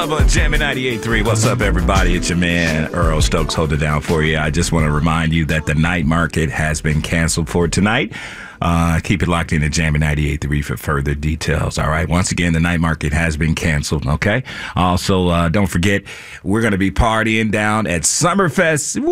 Jammin' 98.3. What's up, everybody? It's your man, Earl Stokes, holding it down for you. I just want to remind you that the night market has been canceled for tonight. Keep it locked in at Jammin' 98.3 for further details. All right. Once again, the night market has been canceled. Okay. Also, don't forget, we're going to be partying down at Summerfest.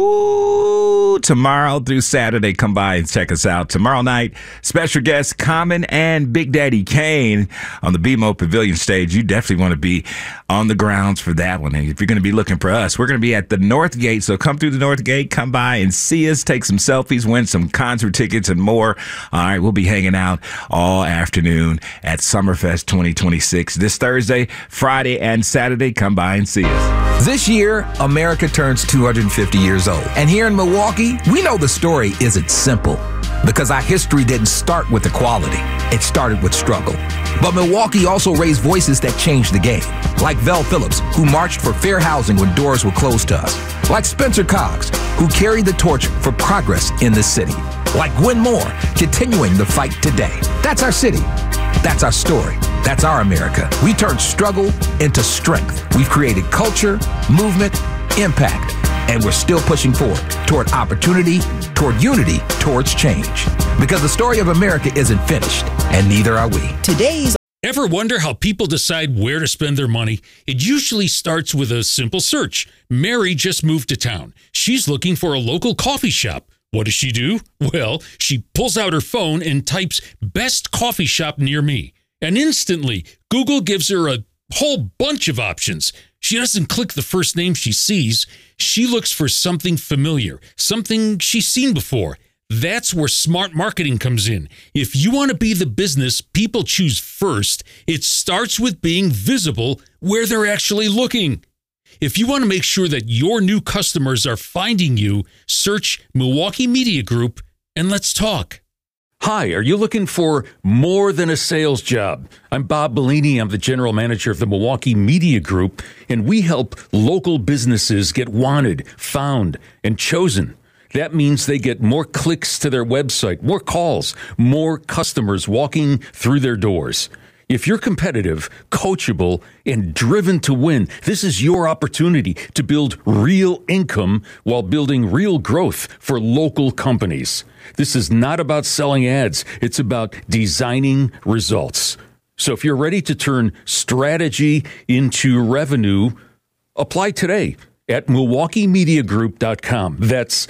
Woo! Tomorrow through Saturday. Come by and check us out. Tomorrow night, special guests Common and Big Daddy Kane on the BMO Pavilion stage. You definitely want to be on the grounds for that one. And if you're going to be looking for us, we're going to be at the North Gate. So come through the North Gate, come by and see us, take some selfies, win some concert tickets and more. All right, we'll be hanging out all afternoon at Summerfest 2026 this Thursday, Friday, and Saturday. Come by and see us. This year, America turns 250 years old. And here in Milwaukee, we know the story isn't simple because our history didn't start with equality. It started with struggle. But Milwaukee also raised voices that changed the game, like Vel Phillips, who marched for fair housing when doors were closed to us, like Spencer Cox, who carried the torch for progress in the city, like Gwen Moore, continuing the fight today. That's our city. That's our story. That's our America. We turned struggle into strength. We've created culture, movement, impact, and we're still pushing forward toward opportunity, toward unity, towards change. Because the story of America isn't finished, and neither are we. Ever wonder how people decide where to spend their money? It usually starts with a simple search. Mary just moved to town. She's looking for a local coffee shop. What does she do? Well, she pulls out her phone and types "best coffee shop near me." And instantly, Google gives her a whole bunch of options. She doesn't click the first name she sees. She looks for something familiar, something she's seen before. That's where smart marketing comes in. If you want to be the business people choose first, it starts with being visible where they're actually looking. If you want to make sure that your new customers are finding you, search Milwaukee Media Group and let's talk. Hi, are you looking for more than a sales job? I'm Bob Bellini. I'm the general manager of the Milwaukee Media Group, and we help local businesses get wanted, found, and chosen. That means they get more clicks to their website, more calls, more customers walking through their doors. If you're competitive, coachable, and driven to win, this is your opportunity to build real income while building real growth for local companies. This is not about selling ads. It's about designing results. So if you're ready to turn strategy into revenue, apply today at MilwaukeeMediaGroup.com. That's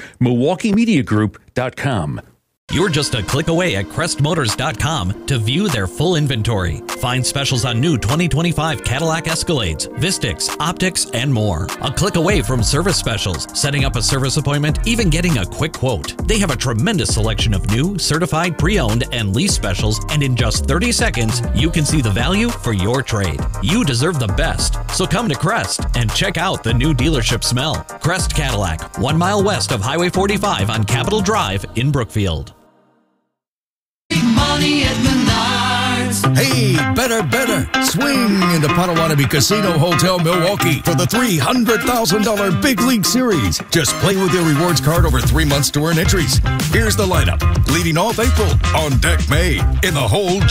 MilwaukeeMediaGroup.com. You're just a click away at CrestMotors.com to view their full inventory. Find specials on new 2025 Cadillac Escalades, Vistix, Optics, and more. A click away from service specials, setting up a service appointment, even getting a quick quote. They have a tremendous selection of new, certified, pre-owned, and lease specials, and in just 30 seconds, you can see the value for your trade. You deserve the best, so come to Crest and check out the new dealership smell. Crest Cadillac, 1 mile west of Highway 45 on Capitol Drive in Brookfield. Money at Menards. Hey, better. Swing into Potawatomi Casino Hotel Milwaukee for the $300,000 Big League Series. Just play with your rewards card over 3 months to earn entries. Here's the lineup. Leading off April, on deck May, in the hole